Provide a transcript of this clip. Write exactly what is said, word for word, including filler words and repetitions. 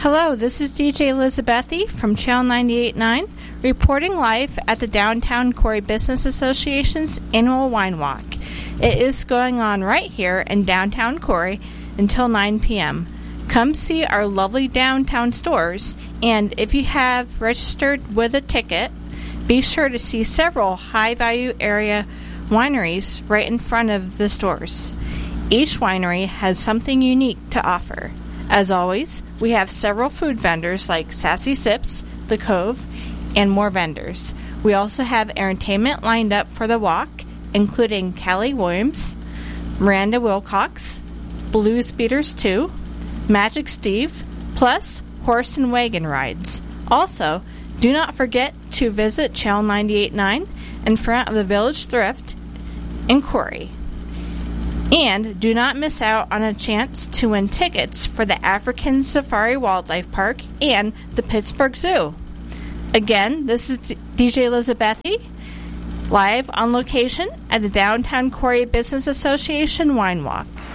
Hello, this is D J Elizabethy from Channel ninety-eight point nine, reporting live at the Downtown Corry Business Association's annual wine walk. It is going on right here in downtown Corry until nine p.m. Come see our lovely downtown stores, and if you have registered with a ticket, be sure to see several high-value area wineries right in front of the stores. Each winery has something unique to offer. As always, we have several food vendors like Sassy Sips, The Cove, and more vendors. We also have entertainment lined up for the walk, including Callie Williams, Miranda Wilcox, Blues Beaters two, Magic Steve, plus horse and wagon rides. Also, do not forget to visit Channel ninety-eight point nine in front of the Village Thrift in Corry. And do not miss out on a chance to win tickets for the African Safari Wildlife Park and the Pittsburgh Zoo. Again, this is D J Elizabethy, live on location at the Downtown Corry Business Association Wine Walk.